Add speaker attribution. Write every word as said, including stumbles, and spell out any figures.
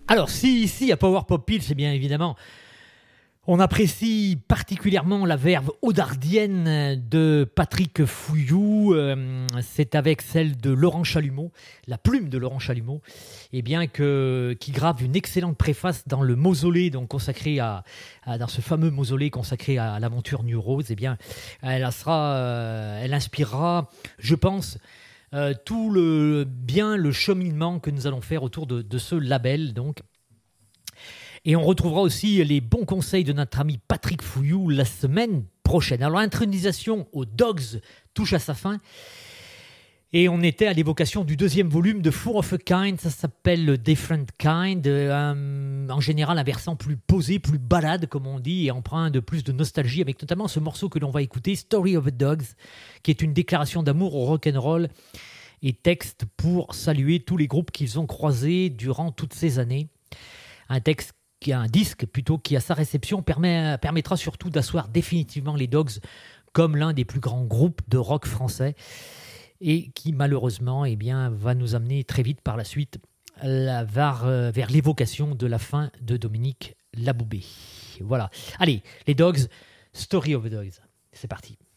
Speaker 1: Alors, si ici à Power Pop Pills, c'est bien évidemment, on apprécie particulièrement la verve audardienne de Patrick Fouilloux. Euh, c'est avec celle de Laurent Chalumeau, la plume de Laurent Chalumeau, et bien que, qui grave une excellente préface dans le mausolée, donc consacré à, à dans ce fameux mausolée consacré à, à l'aventure New Rose. Et bien, elle sera, euh, elle inspirera, je pense, euh, tout le bien le cheminement que nous allons faire autour de, de ce label, donc. Et on retrouvera aussi les bons conseils de notre ami Patrick Fouilloux la semaine prochaine. Alors l'intronisation aux Dogs touche à sa fin. Et on était à l'évocation du deuxième volume de Four of a Kind. Ça s'appelle Different Kind. Euh, en général, un versant plus posé, plus balade, comme on dit, et empreint de plus de nostalgie, avec notamment ce morceau que l'on va écouter, Story of the Dogs, qui est une déclaration d'amour au rock'n'roll et texte pour saluer tous les groupes qu'ils ont croisés durant toutes ces années. Un texte qui a un disque plutôt qui à sa réception permet, permettra surtout d'asseoir définitivement les Dogs comme l'un des plus grands groupes de rock français et qui malheureusement eh bien, va nous amener très vite par la suite la, vers, euh, vers l'évocation de la fin de Dominique Laboubé. Voilà. Allez, les Dogs, Story of the Dogs. C'est parti.